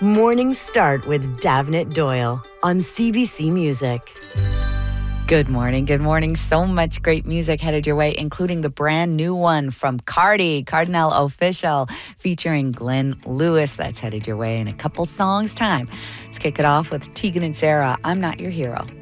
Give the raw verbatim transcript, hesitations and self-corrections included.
Morning Start with Davnit Doyle on C B C Music. Good morning. Good morning. So much great music headed your way, including the brand new one from Cardi, Cardinal Official, featuring Glenn Lewis. That's headed your way in a couple songs' time. Let's kick it off with Tegan and Sara, I'm Not Your Hero.